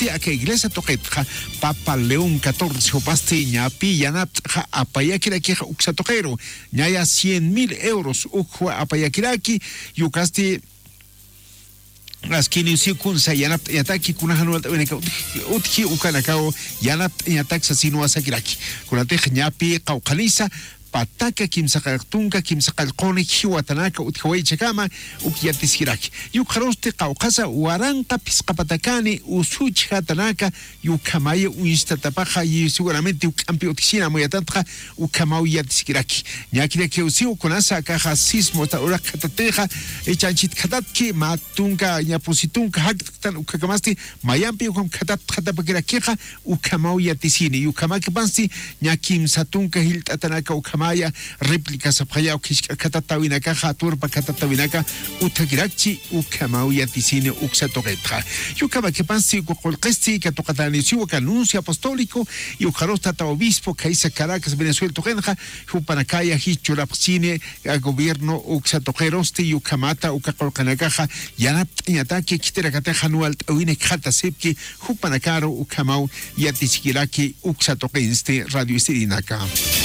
Pasti acá iglesia toquetja Papa León 14 pasti ñapi yanapja apayakiraki uxatoquero ñaya 100,000 euros ukwa apayakiraki yukasti Askini si kun sa yanap yataki kuna hanual weneka utki ukanakao yanap yatak sa sino asakiraki kunate ñapi qawqalisa pataka kimsaqaltunka kimsaqalqoni hiwatanaka uthiwaychakama ukyatisiraki yukharoste qawqasa waranqa pisqapatakani usuchha tanaka yukamaya uistatapaja y seguramente ukampi utisina moyatanqa ukamau yatisiraki ñakira que usiu kunasa caja sismo ta ura katateja echanchit katatki matunka ñapositunka haktan ukakamasti mayampi ukam katat katapakirakeja ukamau yatisini yukamaki pansi ñakim satunka hiltatanaka ukama Maya réplicas apaya katatawinaka haturpa katatawinaka utakirachi ukamau yatisine uxatoretra yukama que pansi kokolqesti katokatani siwaka anuncio apostólico y ujarosta ta obispo kaisa Caracas Venezuela tokenja hupanakaya hichurapsine a gobierno uxatojerosti yukamata ukakolkanakaja yanap yataki kiterakateja nual tawine khata sepki hupanakaro ukamau yatisikiraki uxatokenste radio Sirinaka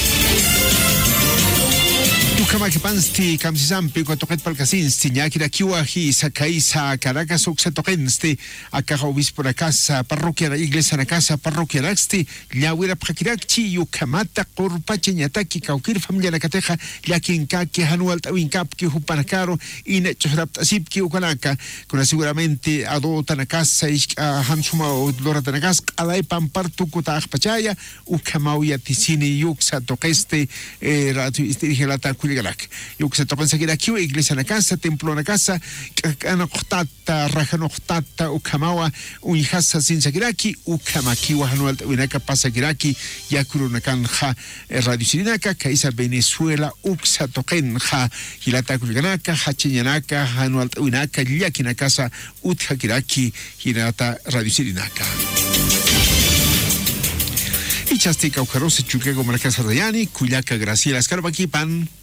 Tukama kepansti kamsisampi kotoket palkasinsti ñakira kiwaji sakaisa Caracas uxatokensti akaja obispo na casa parroquia la iglesia na casa parroquia laxti ñawira pakirakchi yukamata qurpache ñataki kaukir familia nakateja yakinkaki hanual tawinkapki hupanakaro ine chohraptasipki ukanaka kuna seguramente adota na casa hansuma lora na casa alay pampartu kuta akpachaya ukamau yatisini yuxatokeste ratu istirigilata Galak. Yo que se toca seguir aquí, iglesia na casa, templo na casa, anaqtata, rajanaqtata, ukamawa, unihasa sin sagiraki, ukamaki, wahanual, winaka pasagiraki, yakuru nakanja, radio Sirinaka, kaisa Venezuela, uksa tokenja, hilata kuliganaka, hachinyanaka, hanual, winaka, yaki na casa, uthakiraki, hilata radio Sirinaka. Y chastica ujarose chuquego maracasa Dayani, Cuyaca Graciela Escarbaquipan.